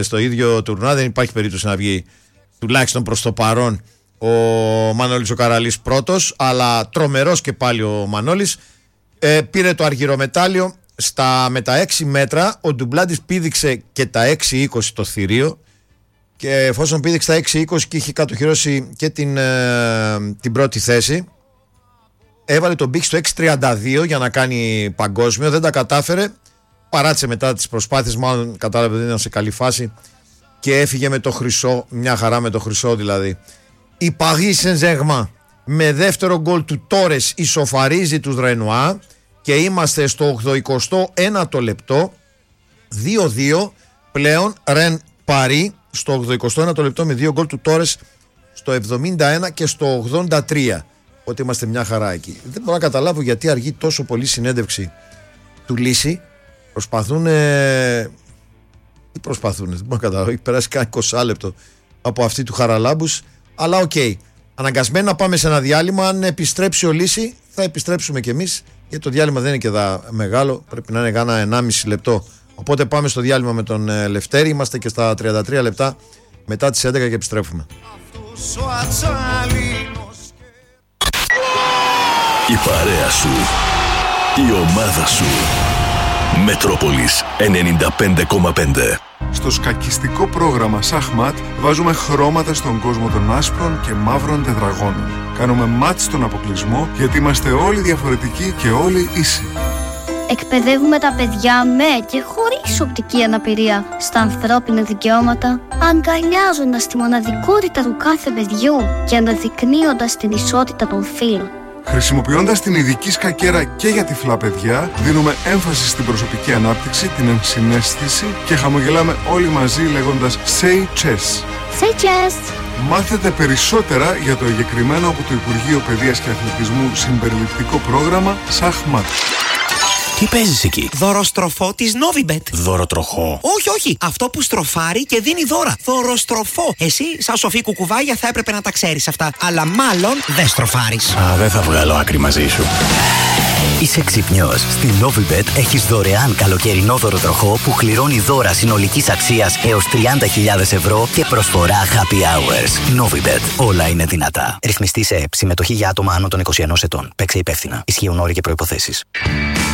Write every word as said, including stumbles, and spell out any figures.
στο ίδιο τουρνουά. Δεν υπάρχει περίπτωση να βγει, τουλάχιστον προς το παρόν, ο Μανώλης ο Καραλής πρώτος, αλλά τρομερός και πάλι ο Μανώλης. Ε, πήρε το αργυρομετάλλιο στα, με τα έξι μέτρα. Ο Ντουμπλάντης πήδηξε και τα έξι είκοσι το θηρίο, και εφόσον πήδηξε τα έξι είκοσι και είχε κατοχυρώσει και την, ε, την πρώτη θέση, έβαλε τον πύχη στο έξι τριάντα δύο για να κάνει παγκόσμιο. Δεν τα κατάφερε, παράτησε μετά τις προσπάθειες, μάλλον κατάλαβε ότι ήταν σε καλή φάση και έφυγε με το χρυσό, μια χαρά με το χρυσό δηλαδή. Η Paris Saint-Germain με δεύτερο γκολ του Τόρες ισοφαρίζει τους Ρενουά και είμαστε στο ογδοηκοστό ένατο λεπτό, δύο δύο πλέον Ρεν Παρί στο ογδοηκοστό ένατο λεπτό με δύο γκολ του Τόρες στο εβδομήντα ένα και στο ογδόντα τρία. Ότι είμαστε μια χαρά εκεί. Δεν μπορώ να καταλάβω γιατί αργεί τόσο πολύ συνέντευξη του Λύση. Προσπαθούν. Τι προσπαθούν, δεν μπορώ να καταλάβω. Έχει περάσει κάνα είκοσι λεπτό από αυτή του Χαραλάμπους. Αλλά οκ. Okay. Αναγκασμένοι να πάμε σε ένα διάλειμμα. Αν επιστρέψει ο Λύση, θα επιστρέψουμε κι εμείς. Γιατί το διάλειμμα δεν είναι και δα μεγάλο. Πρέπει να είναι κάνα ενάμιση λεπτό. Οπότε πάμε στο διάλειμμα με τον ε, Λευτέρη. Είμαστε και στα τριάντα τρία λεπτά μετά τις έντεκα και επιστρέφουμε. Η παρέα σου, η ομάδα σου. Μετρόπολης ενενήντα πέντε κόμμα πέντε. Στο σκακιστικό πρόγραμμα Σαχμάτ βάζουμε χρώματα στον κόσμο των άσπρων και μαύρων τετραγώνων. Κάνουμε μάτς στον αποκλεισμό γιατί είμαστε όλοι διαφορετικοί και όλοι ίσοι. Εκπαιδεύουμε τα παιδιά με και χωρίς οπτική αναπηρία στα ανθρώπινα δικαιώματα, αγκαλιάζοντας τη μοναδικότητα του κάθε παιδιού και αναδεικνύοντας την ισότητα των φύλων. Χρησιμοποιώντας την ειδική σκακέρα και για τυφλά παιδιά, δίνουμε έμφαση στην προσωπική ανάπτυξη, την ενσυναίσθηση και χαμογελάμε όλοι μαζί λέγοντας Say Chess. Say Chess! Μάθετε περισσότερα για το εγκεκριμένο από το Υπουργείο Παιδείας και Αθλητισμού συμπεριληπτικό πρόγραμμα Σαχμάτ. Τι παίζεις εκεί? Δωροστροφό της Novibet. Δωροτροχό? Όχι, όχι. Αυτό που στροφάρει και δίνει δώρα. Δωροστροφό. Εσύ, σαν σοφή κουκουβάγια, θα έπρεπε να τα ξέρεις αυτά. Αλλά μάλλον δεν στροφάρεις. Α, δεν θα βγάλω άκρη μαζί σου. Είσαι ξυπνιός. Στη Novibet έχεις δωρεάν καλοκαιρινό δωροτροχό που κληρώνει δώρα συνολικής αξίας έως τριάντα χιλιάδες ευρώ και προσφορά happy hours. Novibet. Όλα είναι δυνατά. Ρυθμιστή σε ΕΕΠ. Συμμετοχή για άτομα άνω των είκοσι ενός ετών. Παίξε υπεύθυνα. Ισχύουν όροι και προϋποθέσεις.